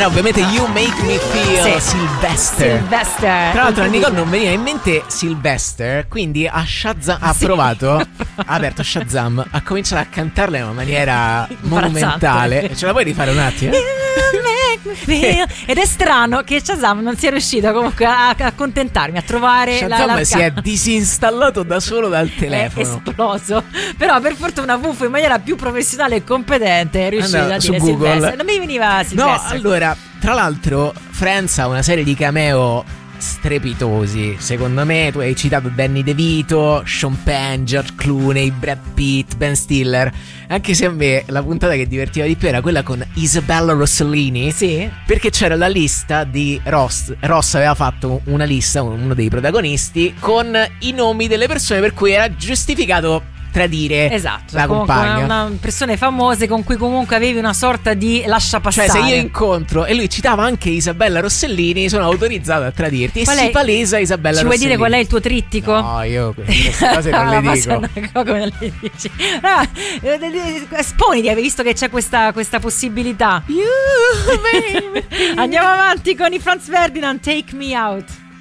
era ovviamente You Make Me Feel, Sì. Sylvester. Tra l'altro a Nicole non veniva in mente Sylvester, quindi ha provato, ha aperto Shazam, ha cominciato a cantarla in una maniera monumentale. Ce la puoi rifare un attimo? Ed è strano che Shazam non sia riuscito comunque a accontentarmi, a trovare Shazam la si è disinstallato da solo dal è telefono. esploso. Però per fortuna Buffo in maniera più professionale e competente è riuscito a su dire Google. Silvestre. Non mi veniva Silvestre. No, allora, tra l'altro Friends ha una serie di cameo strepitosi. Secondo me, tu hai citato Danny DeVito, Sean Penn, George Clooney, Brad Pitt, Ben Stiller. Anche se a me la puntata che divertiva di più era quella con Isabella Rossellini. Sì. Perché c'era la lista di Ross aveva fatto una lista, uno dei protagonisti, con i nomi delle persone per cui era giustificato tradire la compagna. Una persone famose con cui comunque avevi una sorta di lascia passare. Cioè, se io incontro e lui citava anche Isabella Rossellini, sono autorizzato a tradirti. Qual e è? si palesa Isabella Ci vuoi Rossellini. dire qual è il tuo trittico? No, io queste cose non le dico. Come non le dici? Esponiti, visto che c'è questa possibilità. Andiamo avanti con i Franz Ferdinand, Take Me Out.